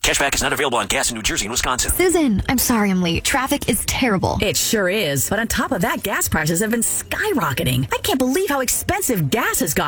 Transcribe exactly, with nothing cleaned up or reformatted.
Cashback is not available on gas in New Jersey and Wisconsin. Susan, I'm sorry I'm late. Traffic is terrible. It sure is. But on top of that, gas prices have been skyrocketing. I can't believe how expensive gas has gotten.